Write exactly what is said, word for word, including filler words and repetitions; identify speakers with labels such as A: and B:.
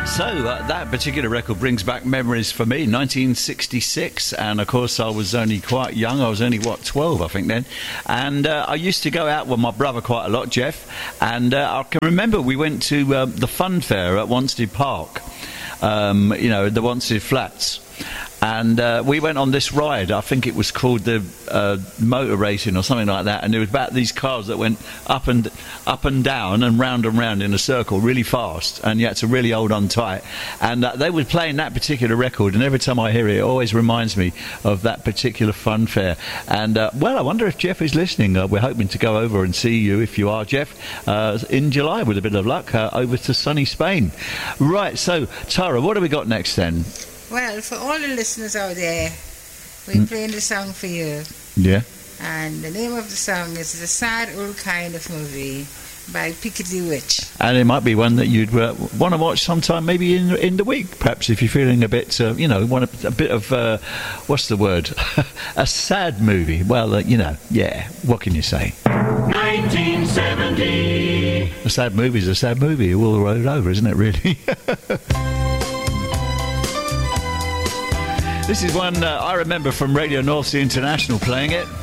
A: So uh, that particular record brings back memories for me, nineteen sixty-six, and of course I was only quite young. I was only, what, twelve I think then, and uh, I used to go out with my brother quite a lot, Jeff, and uh, I can remember we went to uh, the fun fair at Wanstead Park, um, you know, the Wanstead Flats. And uh, we went on this ride. I think it was called the uh, motor racing or something like that. And there was about these cars that went up and up and down and round and round in a circle really fast. And you had to really hold on tight. And uh, they were playing that particular record. And every time I hear it, it always reminds me of that particular fun fair. And, uh, well, I wonder if Jeff is listening. Uh, we're hoping to go over and see you, if you are, Jeff, uh, in July, with a bit of luck, uh, over to sunny Spain. Right, so, Tara, what have we got next then?
B: Well, for all the listeners out there, we're mm. playing the song for you.
A: Yeah.
B: And the name of the song is The Sad Old Kind of Movie by Piccadilly Witch.
A: And it might be one that you'd uh, want to watch sometime, maybe in in the week, perhaps, if you're feeling a bit, uh, you know, want a, a bit of, uh, what's the word? A sad movie. Well, uh, you know, yeah, what can you say?
C: nineteen seventy.
A: A sad movie's a sad movie all the road over, isn't it, really? This is one uh, I remember from Radio North Sea International playing it.